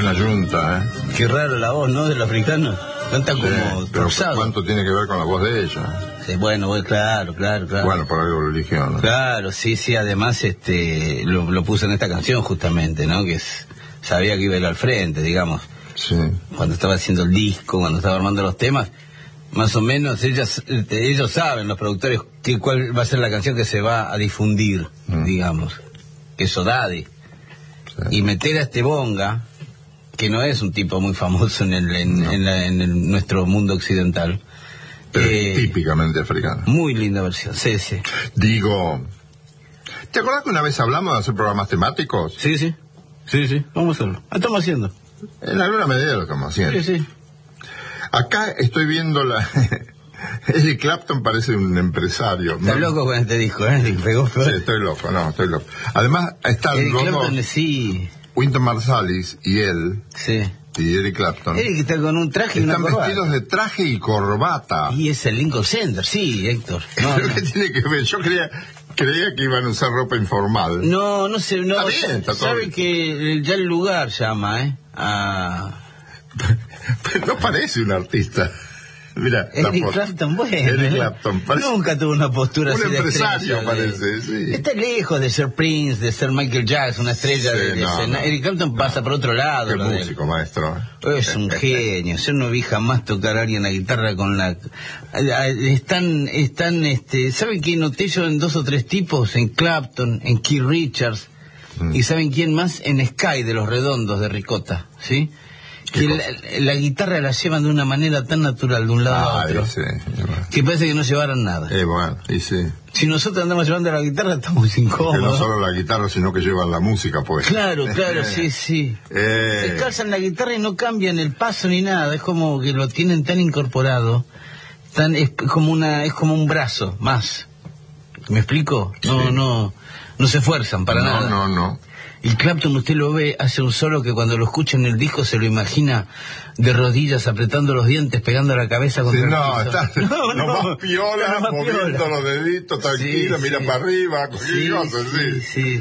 una yunta, ¿eh? Qué raro la voz, ¿no? Del africano. Canta como cruzado. ¿Cuánto tiene que ver con la voz de ella? Sí, bueno, claro. Bueno, por algo lo eligió, ¿no? Claro, sí, además lo puso en esta canción justamente, ¿no? Que sabía que iba a ir al frente, digamos. Sí. Cuando estaba haciendo el disco, cuando estaba armando los temas, más o menos ellos saben, los productores, cuál va a ser la canción que se va a difundir, digamos. Eso Daddy. Sí. Y meter a este Bonga, que no es un tipo muy famoso en nuestro mundo occidental. Pero es típicamente africano. Muy linda versión, sí. Digo, ¿te acuerdas que una vez hablamos de hacer programas temáticos? Sí, vamos a hacerlo. Lo estamos haciendo. En alguna medida lo estamos haciendo. Sí. Acá estoy viendo Eric Clapton parece un empresario. Está loco con este disco, ¿eh? Sí, estoy loco. Además, están Eric los Clapton, dos, sí. Wynton Marsalis y él. Sí. Y Eric Clapton. Eric está con un traje y una corbata. Están vestidos de traje y corbata. Y es el Lincoln Center, sí, Héctor. ¿Qué tiene que ver? Yo creía que iban a usar ropa informal. No sé, no. Está bien, está todo sabe bien. que ya el lugar llama, No parece un artista. Mira, Eric Clapton, bueno. Eric Clapton nunca tuvo una postura un así de empresario, estrella, parece, sí. Está lejos de ser Prince, de ser Michael Jackson, una estrella de escena. Eric Clapton pasa por otro lado. Qué músico, maestro. Es un genio. Yo no vi jamás tocar a alguien la guitarra con la... ¿Saben qué noté yo en 2 o 3 tipos? En Clapton, en Keith Richards. ¿Y saben quién más? En Sky, de Los Redondos, de Ricota, ¿sí? Que la guitarra la llevan de una manera tan natural de un lado a otro, que parece que no llevaran nada. Bueno, y sí. Si nosotros andamos llevando la guitarra, estamos incómodos. Que no solo la guitarra, sino que llevan la música, pues. Claro, sí. Se calzan la guitarra y no cambian el paso ni nada. Es como que lo tienen tan incorporado, es como un brazo más. ¿Me explico? No se esfuerzan para nada. No. Y Clapton, usted lo ve, hace un solo que cuando lo escucha en el disco se lo imagina de rodillas, apretando los dientes, pegando la cabeza contra el piso. Está más piola, moviendo los deditos, tranquilo, mira para arriba, cualquier cosa, sí.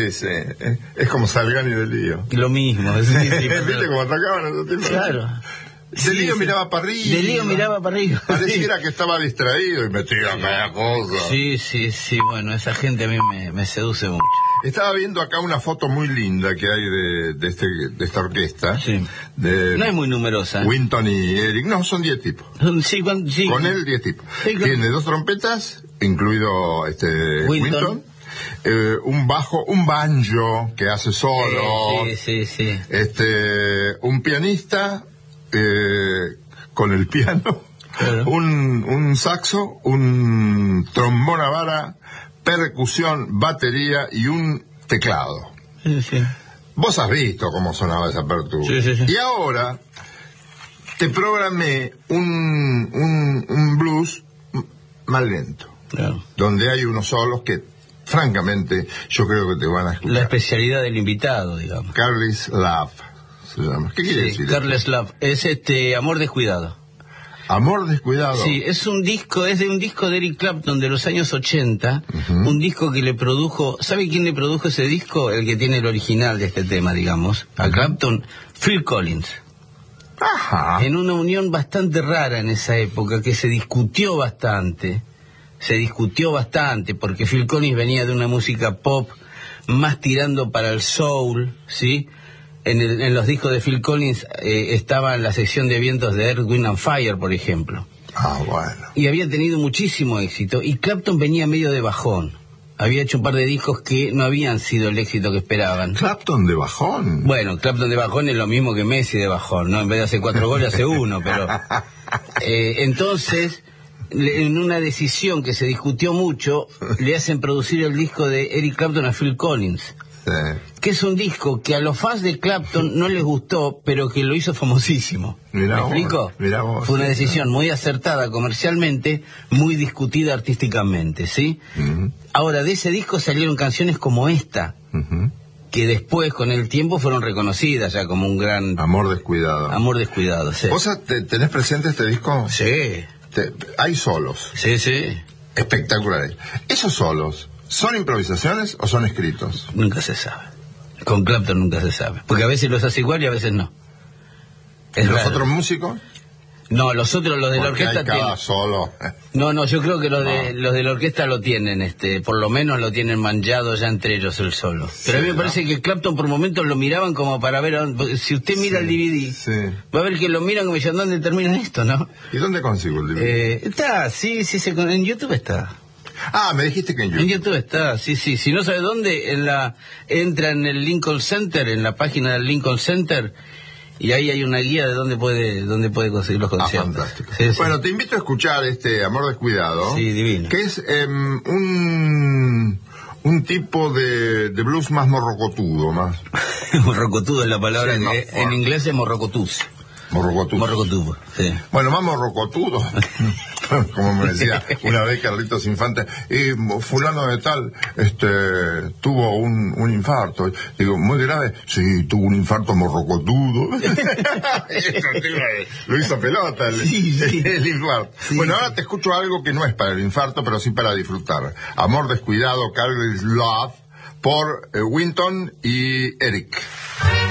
Es como Salgani del Lío. Lo mismo, ¿Viste cómo atacaban esos tipos? Claro. Del Lío miraba para arriba. Del Lío miraba para arriba. Pareciera que estaba distraído y metía cada cosa. Sí, bueno, esa gente a mí me seduce mucho. Estaba viendo acá una foto muy linda que hay de esta orquesta. Sí. No es muy numerosa. Wynton y Eric. No, son 10 tipos. Sí. Con él 10 tipos. Sí, claro. Tiene 2 trompetas, incluido Wynton. Un bajo, un banjo que hace solo. Sí. Un pianista con el piano. Claro. Un saxo, un trombón a vara, percusión, batería y un teclado. Sí. Vos has visto cómo sonaba esa apertura. Sí. Y ahora te programé un blues más lento. Claro. Donde hay unos solos que, francamente, yo creo que te van a escuchar. La especialidad del invitado, digamos. Careless Love se llama. ¿Qué quiere decir? Careless Love. Es Amor Descuidado. Amor Descuidado. Sí, es de un disco de Eric Clapton de los años 80, un disco que le produjo, ¿sabe quién le produjo ese disco? El que tiene el original de este tema, digamos, a Clapton, Phil Collins. Ajá. En una unión bastante rara en esa época, que se discutió bastante, porque Phil Collins venía de una música pop más tirando para el soul, ¿sí? En los discos de Phil Collins estaba en la sección de vientos de Earth, Wind and Fire, por ejemplo. Bueno. Y había tenido muchísimo éxito. Y Clapton venía medio de bajón. Había hecho un par de discos que no habían sido el éxito que esperaban. ¿Clapton de bajón? Bueno, Clapton de bajón es lo mismo que Messi de bajón, ¿no? En vez de hacer 4 goles, hace 1, pero... entonces, en una decisión que se discutió mucho, le hacen producir el disco de Eric Clapton a Phil Collins. Que es un disco que a los fans de Clapton no les gustó, pero que lo hizo famosísimo. ¿Me explico? Fue una decisión muy acertada comercialmente, muy discutida artísticamente, ¿sí? Ahora, de ese disco salieron canciones como esta, que después, con el tiempo, fueron reconocidas ya como un gran... Amor Descuidado. Amor Descuidado, sí. ¿Vos tenés presente este disco? Sí. Hay solos. Sí. Espectaculares. ¿Esos solos son improvisaciones o son escritos? Nunca se sabe. Con Clapton nunca se sabe, porque a veces los hace igual y a veces no. ¿Y los otros músicos? No, los otros, los de la orquesta tienen solo. No, yo creo que los de la orquesta lo tienen, por lo menos lo tienen manchado ya entre ellos el solo. Pero a mí me parece que Clapton por momentos lo miraban como para ver, si usted mira el DVD, va a ver que lo miran como diciendo, ¿dónde termina esto, no? ¿Y dónde consigo el DVD? Está, en YouTube está. Ah, me dijiste que en YouTube. En YouTube está, sí. Si no sabe dónde, entra en el Lincoln Center, en la página del Lincoln Center, y ahí hay una guía de dónde puede conseguir los conciertos. Fantástico. Sí. Bueno, te invito a escuchar Amor Descuidado. Sí, divino. Que es un tipo de blues más morrocotudo, más. Morrocotudo es la palabra que en inglés es morrocotus. Morrocotudo, sí. Bueno, más morrocotudo. Como me decía una vez Carlitos Infante, fulano de tal tuvo un infarto. Digo, muy grave. Sí, tuvo un infarto morrocotudo. Lo hizo pelota el infarto. Sí. Bueno, ahora te escucho algo que no es para el infarto, pero sí para disfrutar. Amor Descuidado, Careless Love, por Wynton y Eric.